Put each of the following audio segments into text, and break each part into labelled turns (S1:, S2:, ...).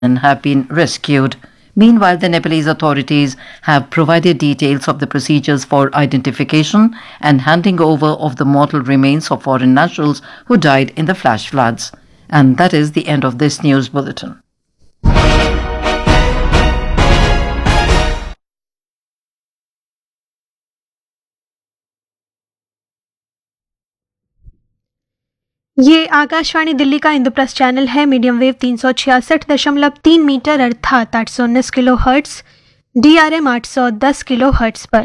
S1: and have been rescued. Meanwhile, the Nepalese authorities have provided details of the procedures for identification and handing over of the mortal remains of foreign nationals who died in the flash floods. And that is the end of this news bulletin.
S2: ये आकाशवाणी दिल्ली का Indraprastha channel है। Medium wave 366.3 metre अर्थात 819 kilo hertz, DRM 810 kilo hertz पर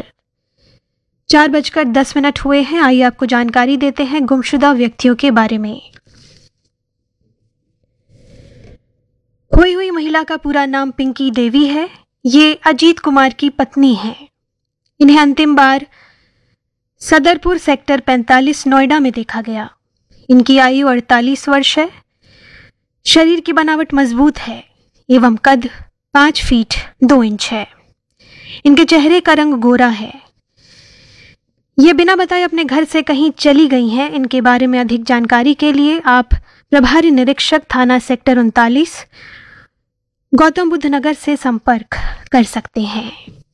S2: 4:10 हुए हैं। आइए आपको जानकारी देते हैं गुमशुदा व्यक्तियों के बारे में। खोई हुई महिला का पूरा नाम पिंकी देवी है। ये अजीत कुमार की पत्नी है। इन्हें अंतिम बार सदरपुर सेक्टर 45 नोएडा में देखा गया। इनकी आयु 48 वर्ष है। शरीर की बनावट मजबूत है एवं कद 5 फीट 2 इंच है। इनके चेहरे का रंग गोरा है। ये बिना बताए अपने घर से कहीं चली गई हैं। इनके बारे में अधिक जानकारी के लिए आप प्रभारी निरीक्षक थाना सेक्टर 39 गौतम बुद्ध नगर से संपर्क कर सकते हैं।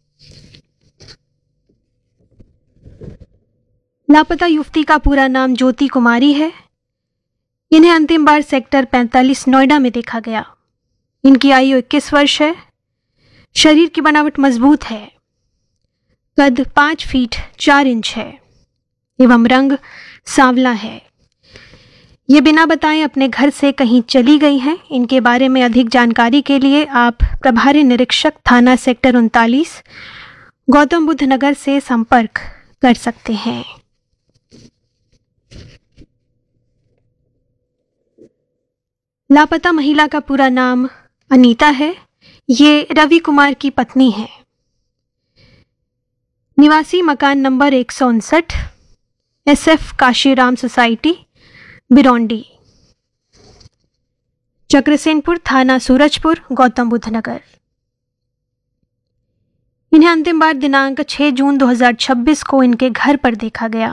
S2: लापता युवती का पूरा नाम ज्योति कुमारी है। इन्हें अंतिम बार सेक्टर 45 नोएडा में देखा गया। इनकी आयु 21 वर्ष है। शरीर की बनावट मजबूत है। कद 5 फीट 4 इंच है एवं रंग सांवला है। ये बिना बताए अपने घर से कहीं चली गई हैं। इनके बारे में अधिक जानकारी के लिए आप प्रभारी निरीक्षक थाना सेक्टर 39 गौतम बुद्ध नगर से संपर्क कर सकते हैं। लापता महिला का पूरा नाम अनीता है। ये रवि कुमार की पत्नी है। निवासी मकान number 159 SF Kashiram society बिरौंडी, Chakrasenpur थाना सूरजपुर गौतम बुद्ध नगर। इन्हें अंतिम बार दिनांक 6 जून 2026 को इनके घर पर देखा गया।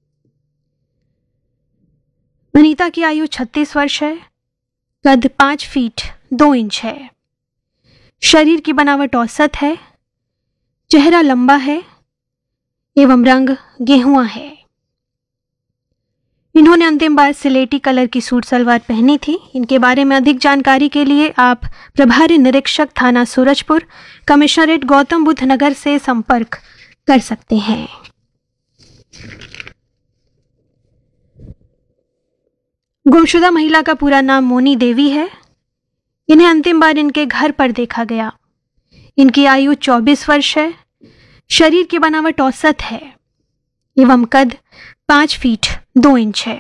S2: अनीता की आयु 36 वर्ष है। कद 5 फीट 2 इंच है। शरीर की बनावट औसत है। चेहरा लंबा है एवं रंग गेहुआ है। इन्होंने अंतिम बार सिलेटी कलर की सूट सलवार पहनी थी। इनके बारे में अधिक जानकारी के लिए आप प्रभारी निरीक्षक थाना सूरजपुर कमिश्नरेट गौतम बुद्ध नगर से संपर्क कर सकते हैं। गुमशुदा महिला का पूरा नाम मोनी देवी है। इन्हें अंतिम बार इनके घर पर देखा गया। इनकी आयु 24 वर्ष है। शरीर की बनावट औसत है एवं कद 5 फीट 2 इंच है।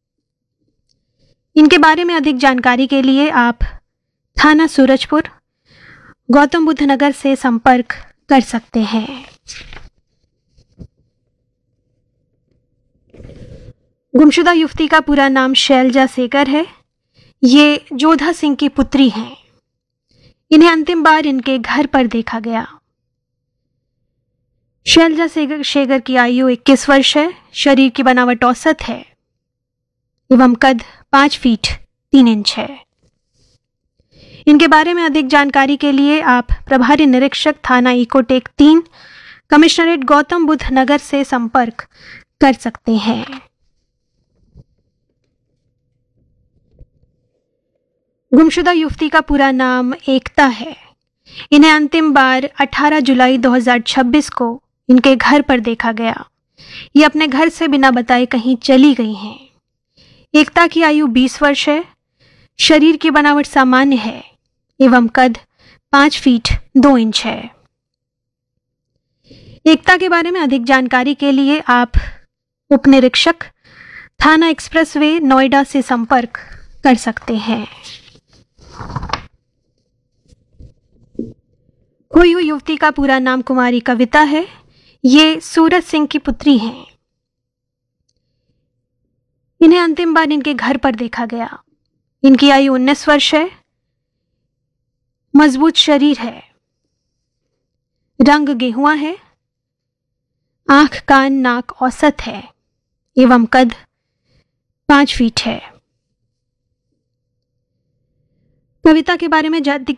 S2: इनके बारे में अधिक जानकारी के लिए आप थाना सूरजपुर गौतम बुद्ध नगर से संपर्क कर सकते हैं। गुमशुदा युवती का पूरा नाम शैलजा सेकर है। ये जोधा सिंह की पुत्री हैं। इन्हें अंतिम बार इनके घर पर देखा गया। शैलजा शेगर की आयु 21 वर्ष है। शरीर की बनावट औसत है एवं कद 5 फीट 3 इंच है। इनके बारे में अधिक जानकारी के लिए आप प्रभारी निरीक्षक थाना इकोटेक 3 कमिश्नरेट गौतम बुद्ध नगर से संपर्क कर सकते हैं। गुमशुदा युवती का पूरा नाम एकता है। इन्हें अंतिम बार 18 जुलाई 2026 को इनके घर पर देखा गया। ये अपने घर से बिना बताए कहीं चली गई हैं। एकता की आयु 20 वर्ष है। शरीर की बनावट सामान्य है एवं कद 5 फीट 2 इंच है। एकता के बारे में अधिक जानकारी के लिए आप उपनिरीक्षक थाना एक्सप्रेसवे नोएडा से संपर्क कर सकते हैं। खोई हुई युवती का पूरा नाम कुमारी कविता है। ये सूरज सिंह की पुत्री हैं। इन्हें अंतिम बार इनके घर पर देखा गया। इनकी आयु 19 वर्ष है। मजबूत शरीर है। रंग गेहुआ है। आंख कान नाक औसत है एवं कद 5 फीट है। कविता के बारे में